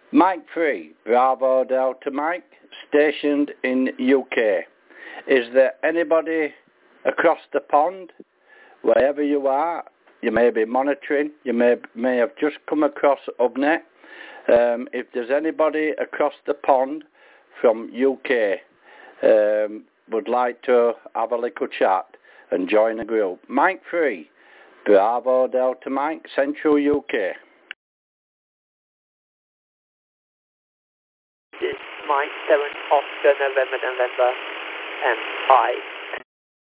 Mike 3, Bravo Delta Mike, stationed in UK. Is there anybody across the pond, wherever you are? You may be monitoring, you may have just come across UBNet. If there's anybody across the pond from UK would like to have a little chat and join a group. Mike 3, Bravo Delta Mike, Central UK. This is Mike 7, Oscar November, and 5.